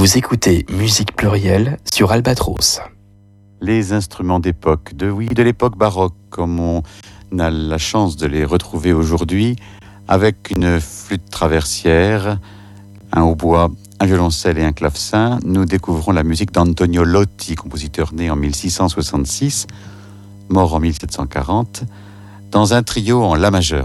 Vous écoutez Musique Plurielle sur Albatros. Les instruments d'époque, de l'époque baroque, comme on a la chance de les retrouver aujourd'hui, avec une flûte traversière, un hautbois, un violoncelle et un clavecin, nous découvrons la musique d'Antonio Lotti, compositeur né en 1666, mort en 1740, dans un trio en la majeur.